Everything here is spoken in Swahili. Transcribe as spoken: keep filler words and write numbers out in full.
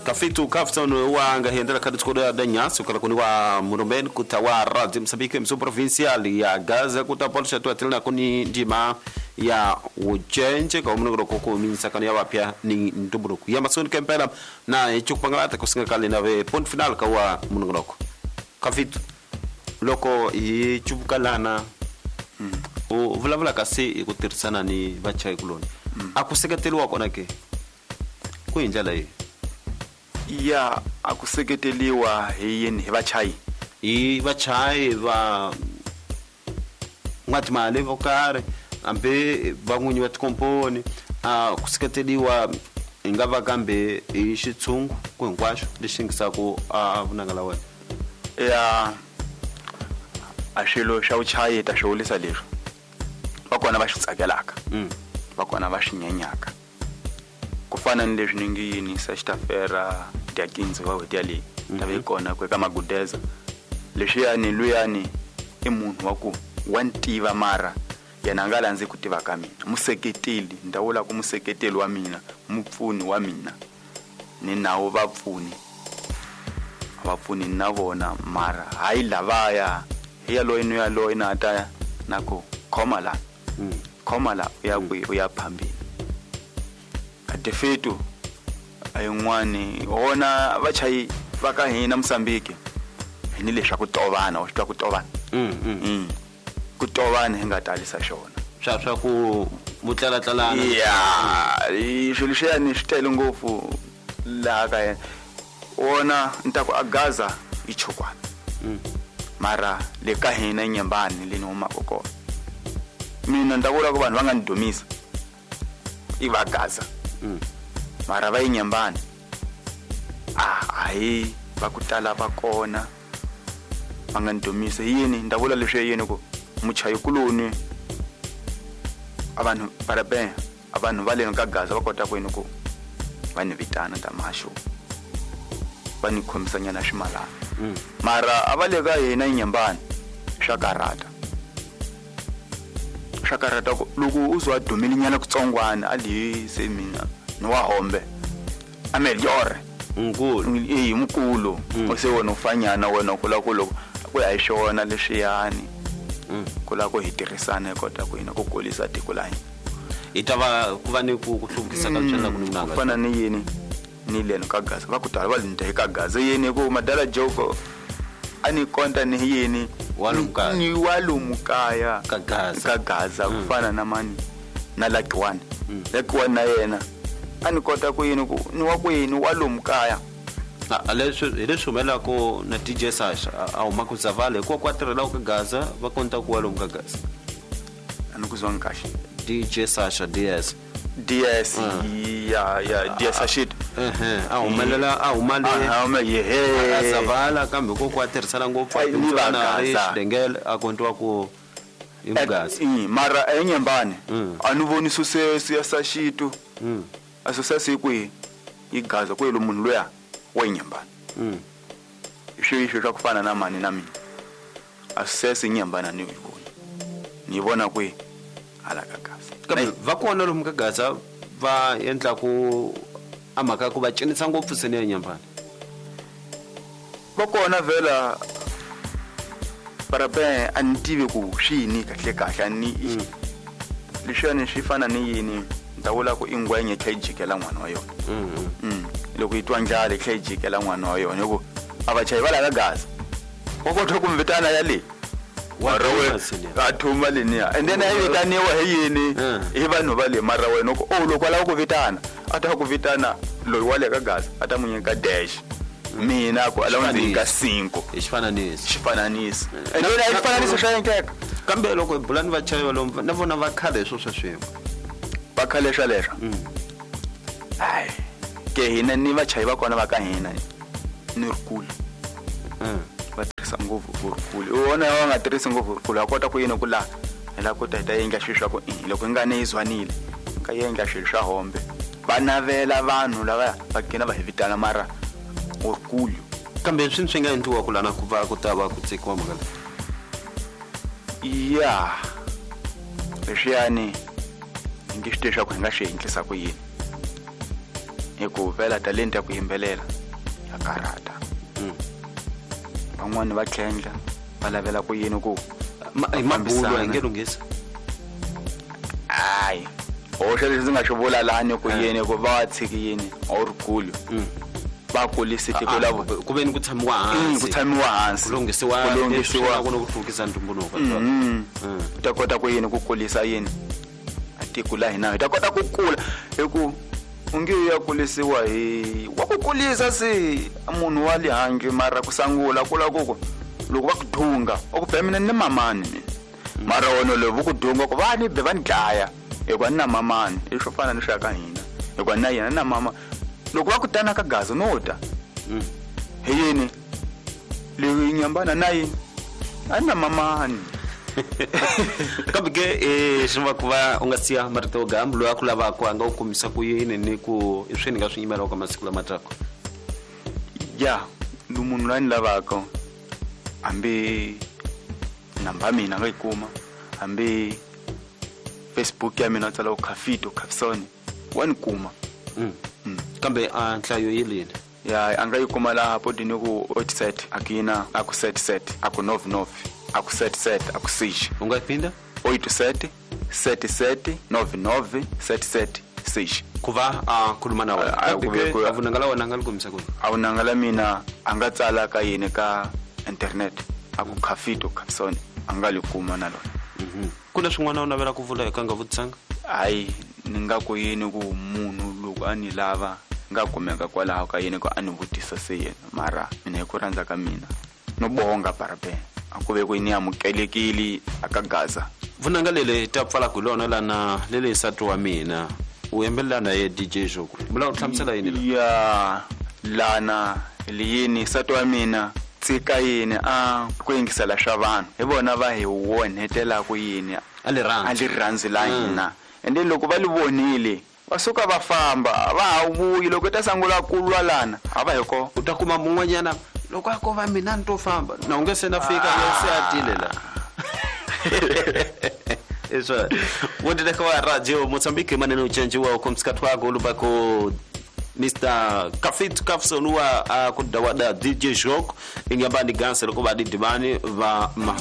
Kafitu Kafton wanga hendera kadikoda da nyaso kala kuni wa Murumen kutawa Radio Msambiki mso provincial ya Gaza kutapolisha tu atilina kuni ndima ya ujenje kwa mungu koko minsa kani ya wapya ni nduburuku ya masoni kempela na ichukupangata kusinga kali na we point final kwa mungu loko Kafitu loko ichubukalana mm. o vula vula kasi ikutirsana ni bacha kuloni mm. akuseketeli wako nake kuinjala hii ya akuseketeliwa yini bachayi i bachayi ba ngati male vokare ambe vangunyi va tikomponi a kuseketeliwa ingava kambe i xitsungu ku hinkwaswo lexi ngisako a vunanga wena ya a xilo xa uchayi ta xolisa leswi va kona va xi tsakelaka mm va kona va xi nyenyaka ku fana ni leswi ningi yini sa xitafera diakinzi wa weti yale tave kona ku eka magudeza leswi yani luyani i munhu wa ku wa ntiva mara yena nga landzi ku tiva ka mina museketeli ndawula ku museketeli wa mina mupfuni wa mina ni nawo vapfuni vapfuni na vona mara hayi lavaya ya loyini ya loyina ata nako khoma la mm khoma la ya ku ya phambili defeto ayin'wani ona vachayi va ka hina Msambiki ni leswa ku tovana u xitwa ku tovana mm mm ku tovana hi nga talisa xona swa swa ku mutlela tlalana ya swilo swi yani swi tele ngopfu laha ka yena ona ntaku agaza i chokwana mm mara le ka hina nyambani leni huma koko mina ndakula ku vanhu va nga ndomisa i va Gaza mm mara va inyambani ah ayi va kutala va kona va nga ndomise yini ndavula leswi yini ku muchayi kuloni abantu parabe abantu va le ka Gaza va kota ku yini ku va ni vitana ta masho va ni khomisanyana ximalana mm mara a va le ka hina inyambani swa karata swa karata loko uzwa dumeli nyana ku tsongwana ali se mina no wa hombe ameliore ngulu eh mkulu ose wona ufanyana wena kula kulo ku ya xona leswiyani mm kula ku hitirisana kota ku ina ku kolisa tiko la hina itava ku va ni ku hluvukisa ka tswela ku nunanga fana ni yini ni le ka Gaza va ku tala va linda ka Gaza yini ku madala joko ani konta ni yini walumkaya ni walumkaya ka Gaza ka Gaza ku fana na mani na Lucky One Lucky One na yena ani kota ku yini ku ni wa ku yini walumkaya a leswi leswi mela ko na D J Sasha a uma ku zavale ko kwatirela ka Gaza va konta ku walum ka Gaza ani ku zwa nkashi D J Sasha D S D S ya ya D S shit eh a umelela a umale ah uma ye zavala kambe ko kwatirisana ngopfu na dengel a kontwa ku imgaza mara enyembane anuvoni success ya sashitu mm asuccess ku igaza kwelo munhu loya wa inyembane mm isho isho swa kufana na mani na mina asuccess inyembana ni uyibona ni vona ku ala ka Gaza kambe va kona lomu ka Gaza va endla ku amaka ku va cinisa ngopfu sene ya nyambana va kona vela para be antivi ku swini kahle kahle ni lexani swi fana ni yini ndawula ku ingwenye khayijikela n'wana wa yona mm mm loko yitwa njale khayijikela n'wana wa yona loko abachayi bala ka Gaza kokotho kumvitana yale warawe athuma leniya and then ayitaniwa yini hi vanhu vale mara wena ko oh loko la ku vitana ata ku vitana loyi wale ka Gaza ata munyeka dash mina ku alawanzi ka cinco ixifananisi xifananisi and then ixifananisi swa yenkeka kambe loko bulani va chayi valomva na vona va khale swo swa swimo va khale swa leswa ai ke hina ni va chayi va kona va ka hina ni rikulu mm va tirhisa ngopfu rikulu u vona va nga tirhisi ngopfu rikulu a kota ku yini ku la la kota hi ta yenga xilo xa ku loko nga ne izwanile ka yenga xilo xa hombe va navela vanhu lava va kena va hevitana mara rikulu kambe swi swi nga endliwa ku lana ku va ku ta va ku tsekiwa magala ya leswiyani ngi xitesha ku nga xi endlisa ku yini hiku vela talent ya ku yimbelela ya karata Mm. van'wani va tlhendla va lavela ku yini ku mabulo engelungisa hayi hoxa leswi nga swi vula lani ku yini ku va tshiki yini or kulu ba kulisi tiko la ku ve ni ku tshamiwa hansi ku tshamiwa hansi kulungisiwa kulungisiwa ku no kuhlukisa ntumbuluko ta kota ku yini ku kulisa yini atiko la hina ta kota ku kula hi ku unge ya kulisiwa hi wa ku kulisa se munhu wa lihangi mara ku sangula kula koko loko va ku dhunga ku bemina ni mamani mara wona lovo ku dhunga ku vani be van dlaya hikuva na mamani i swo fana ni swa ka hina hikuva na yena na mama loko va ku tana ka gaza no ta hi yini leyi nyambana na yini a na mamani kambe ke eh swi ku va u nga siya marito gambo lo ya ku lava ku anga u kumisa ku yini ni ku i swi ni nga swi yimela ka masiku lama tako ya lumunhu la ni lavaka hambi namba mina nga ikuma hambi Facebook ya mina tsala ukhafito khafsoni wani kuma mm kambe a nhlayo yilini ya anga ikuma la podini ku outset akina aku set set aku nov nov aku set set aku six ungayiphinda oito sete sete sete nove nove sete sete six kuva a khuluma na wena a avunangala wena ngalikumisa ku avunangala mina anga tsala ka yini ka internet aku khafito khafsoni anga likuma na lona mhm kuna swin'wana u navela ku vula eka nga vutsanga hayi ni nga ku yini ku munhu loko ani lava nga kumeka kwalaho ka yini ko ani vutisa se yena mara mina hi ku rhandza ka mina no bonga parabe akuve ku ni amukelekili akagaza vunanga lele ta pfala ku lona lana lele satu wa mina u yembelana ye D J Joko bula u tlhamsela yini ya lana liyini satu wa mina tsika yini a ku yingisela swa vanhu hi vona va hi wonhetela ku yini ali rhandzi ali rhandzi la hina ende loko va li vonile va suka va famba va ha vuyi loko ta sangula ku lwa lana a va hiko u ta kuma mun'wanyana loko a ko va mina ni to famba na unge se na fika yese atile la eso wonde ka wa radio Mozambique maneno uchanjiwa ku msikati wako ulubako Mister Kafit Kafson wa kudawada D J Joko ingamba ni ganse loko ba didimani va